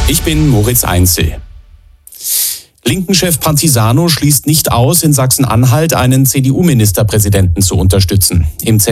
Ich bin Moritz Einzel. Linken-Chef Pranzisano schließt nicht aus, in Sachsen-Anhalt einen CDU-Ministerpräsidenten zu unterstützen. Im